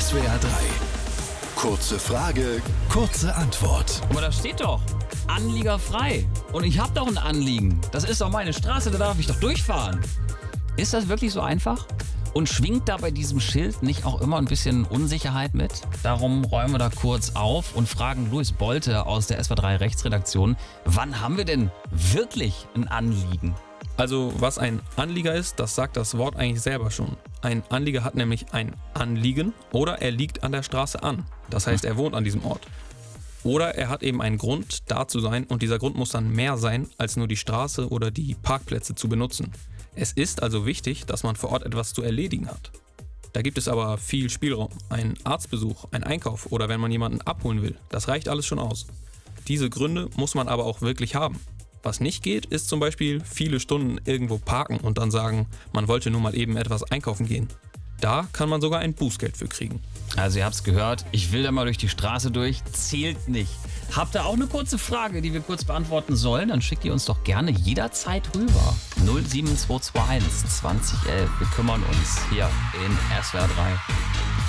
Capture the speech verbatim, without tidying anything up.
S W R drei. Kurze Frage, kurze Antwort. Aber da steht doch, anliegerfrei. Und ich habe doch ein Anliegen. Das ist doch meine Straße, da darf ich doch durchfahren. Ist das wirklich so einfach? Und schwingt da bei diesem Schild nicht auch immer ein bisschen Unsicherheit mit? Darum räumen wir da kurz auf und fragen Louis Bolte aus der S W R drei Rechtsredaktion, wann haben wir denn wirklich ein Anliegen? Also was ein Anlieger ist, das sagt das Wort eigentlich selber schon. Ein Anlieger hat nämlich ein Anliegen oder er liegt an der Straße an. Das heißt, er wohnt an diesem Ort. Oder er hat eben einen Grund, da zu sein und dieser Grund muss dann mehr sein, als nur die Straße oder die Parkplätze zu benutzen. Es ist also wichtig, dass man vor Ort etwas zu erledigen hat. Da gibt es aber viel Spielraum. Ein Arztbesuch, ein Einkauf oder wenn man jemanden abholen will, das reicht alles schon aus. Diese Gründe muss man aber auch wirklich haben. Was nicht geht, ist zum Beispiel viele Stunden irgendwo parken und dann sagen, man wollte nur mal eben etwas einkaufen gehen. Da kann man sogar ein Bußgeld für kriegen. Also ihr habt es gehört, ich will da mal durch die Straße durch, zählt nicht. Habt ihr auch eine kurze Frage, die wir kurz beantworten sollen? Dann schickt ihr uns doch gerne jederzeit rüber. null sieben zwei zwei eins zwanzig elf. Wir kümmern uns hier in S W R drei.